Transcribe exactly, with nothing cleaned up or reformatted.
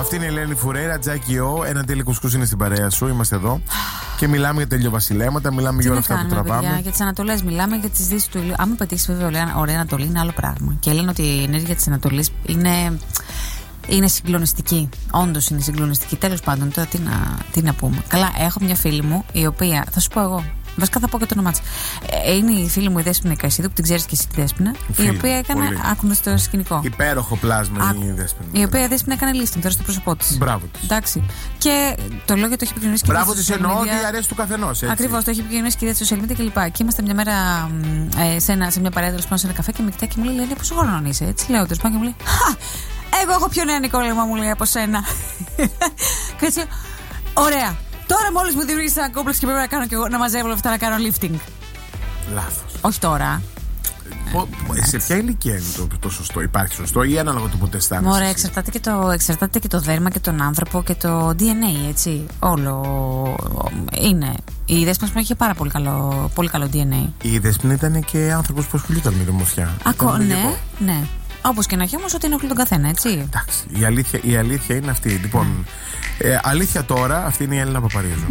Αυτή είναι η Ελένη Φουρέιρα, Τζάκι Ο. Ένα τέλειο κουσκούς είναι στην παρέα σου. Είμαστε εδώ και μιλάμε για τελειοβασιλέματα, μιλάμε για όλα αυτά που τραβάμε. Παιδιά, για τις Ανατολές μιλάμε, για τις Δύσεις του ήλιου. Αν με πετύχει βέβαια ωραία Ανατολή, είναι άλλο πράγμα. Και λένε ότι η ενέργεια της Ανατολής είναι. Είναι συγκλονιστική. Όντως είναι συγκλονιστική. Τέλος πάντων, τώρα τι να, τι να πούμε. Καλά, έχω μια φίλη μου η οποία. Θα σου πω εγώ. Βασικά θα πω και το όνομά της. Ε, είναι η φίλη μου η Δέσποινα Καϊσίδου, που την ξέρεις και εσύ τη Δέσποινα. Η οποία έκανε. Άκουνε στο σκηνικό. Υπέροχο πλάσμα η Δέσποινα. Η οποία Δέσποινα έκανε listing τώρα στο πρόσωπό της. Μπράβο της. Εντάξει. Και το λόγο το έχει επικοινωνήσει και μπράβο της, εννοώ ότι αρέσει του καθενός. Ακριβώς, το έχει επικοινωνήσει και στα social media κλπ. Και είμαστε μια μέρα ε, σε, ένα, σε μια παρέα, πάνω σε ένα καφέ και με κοιτάει και μου λέει: Λένε, πόσο χρόνο είσαι, έτσι λέω. Τέλος πάντων και μου λέει: Χα! Εγώ έχω πιο νέα Νικόλεμα, μου λέει, από σένα. Και έτσι, ωραία. Τώρα μόλις μου δημιουργήσεις ένα κόμπλεξ και πρέπει να κάνω και εγώ να μαζεύω όλα αυτά, να κάνω lifting. Λάθος. Όχι τώρα. Ε, σε ποια ηλικία είναι το, το σωστό, υπάρχει σωστό ή ανάλογα το πότε αισθάνεσαι? Ωραία, εξαρτάται και, το, εξαρτάται και το δέρμα και τον άνθρωπο και το ντι εν έι, έτσι. Όλο είναι. Η Δέσποινα είχε πάρα πολύ καλό, πολύ καλό ντι εν έι. Η Δέσποινα ήταν και άνθρωπος που ασχολούνταν με ομορφιά. Ακό, ναι, ναι. Όπως και να έχει όμως, ότι ενοχλεί τον καθένα, έτσι. Εντάξει, η αλήθεια, η αλήθεια είναι αυτή. Λοιπόν, ε, αλήθεια τώρα, αυτή είναι η Έλληνα Παπαρίζου.